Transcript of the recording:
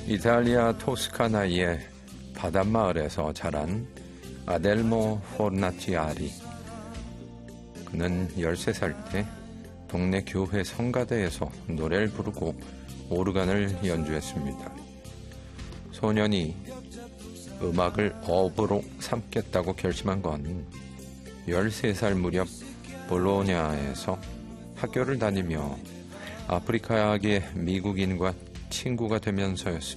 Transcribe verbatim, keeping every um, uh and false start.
이탈리아 토스카나의 바닷마을에서 자란 아델모 포르나치아리. 그는 열세 살 때 동네 교회 성가대에서 노래를 부르고 오르간을 연주했습니다. 소년이 음악을 업으로 삼겠다고 결심한 건 열세 살 무렵 볼로냐에서 학교를 다니며 아프리카계 미국인과 친구가 되면서였습니다.